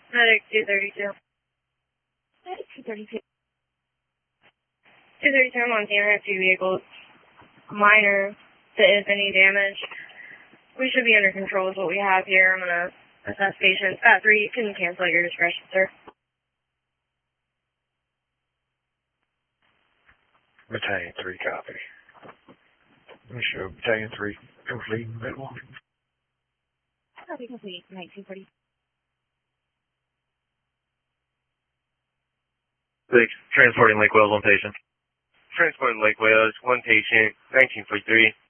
Medic 232. Medic 232. 232 Montana has two vehicles. Minor, if any damage. We should be under control with what we have here. I'm going to assess patients. 3, you can cancel at your discretion, sir. Battalion 3, copy. Let me show Battalion 3, complete middle. Copy complete, 1940. 6, transporting Lake Wales, one patient. Transporting Lake Wales, one patient, 1943.